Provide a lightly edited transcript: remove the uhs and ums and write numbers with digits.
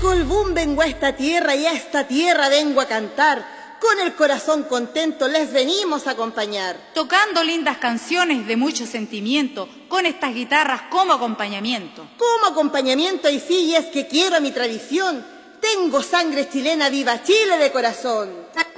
Colbún vengo a esta tierra y a esta tierra vengo a cantar. Con el corazón contento les venimos a acompañar. Tocando lindas canciones de mucho sentimiento, con estas guitarras como acompañamiento. Como acompañamiento y sí, y es que quiero mi tradición. Tengo sangre chilena, viva Chile de corazón.